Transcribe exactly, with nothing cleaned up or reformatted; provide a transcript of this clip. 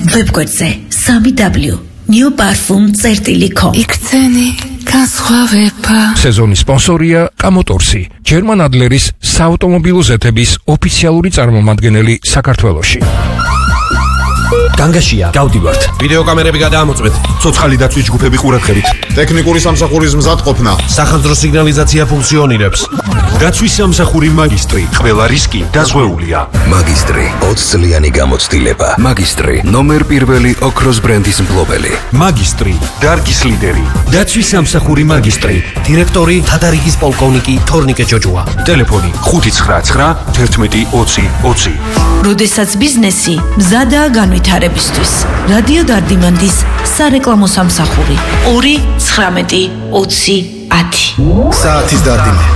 ვებგვერდზე სამი დაბლიუ new parfum წერტილი kom. იქცენი განსხვავება. სეზონის სპონსორია კამოტორსი, ჯერმან ადლერის საავტომობილო ზეთების ოფიციალური წარმომადგენელი საქართველოში. განგაშია, გავდივართ. ვიდეო კამერები გადაამოწმეთ. ცოცხალი დაცვის ჯგუფები ყურადღებით. ტექნიკური სამსახურის მზადყოფნა. სახანძრო სიგნალიზაცია ფუნქციონირებს. დაცვის სამსახური მაგისტრი. ყველა რისკი დაზღვეულია. მაგისტრი ოცი წლიანი გამოცდილება. მაგისტრი ნომერ პირველი ოქროს ბრენდის მფლობელი. მაგისტრი დარგის ლიდერი. დაცვის სამსახური მაგისტრი. დირექტორი თადარიგის პოლკოვნიკი თორნიკე ჯოჯუა. ტელეფონი ხუთი ცხრა ცხრა ერთმეტი ოცი ოცი. როდესაც ბიზნესი მზადაა განვითარებისთვის. რადიო დარდიმანდის სარეკლამო სამსახური ორი ცხრამეტი ოცი ათი. საათის დარდიმე.